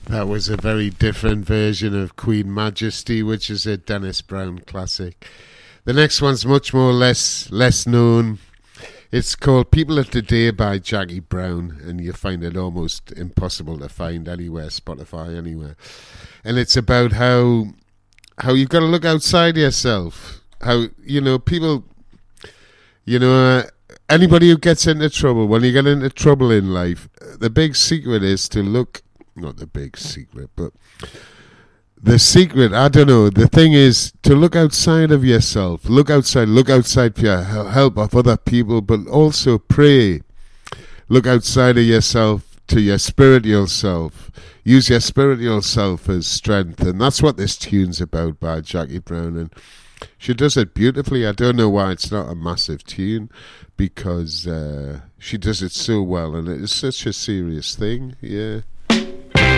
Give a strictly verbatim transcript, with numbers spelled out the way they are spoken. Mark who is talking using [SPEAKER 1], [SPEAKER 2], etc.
[SPEAKER 1] That was a very different version of Queen Majesty, which is a Dennis Brown classic. The next one's much more less less known. It's called People of Today by Jackie Brown, and you find it almost impossible to find anywhere, Spotify, anywhere. And it's about how how you've got to look outside yourself. How, you know, people, you know, uh, anybody who gets into trouble, when you get into trouble in life, the big secret is to look, not the big secret, but the secret, I don't know, the thing is to look outside of yourself. Look outside, look outside for your help of other people, but also pray. Look outside of yourself to your spiritual self. Use your spiritual self as strength. And that's what this tune's about by Jackie Brown. And she does it beautifully. I don't know why it's not a massive tune, because uh, she does it so well, and it's such a serious thing, yeah.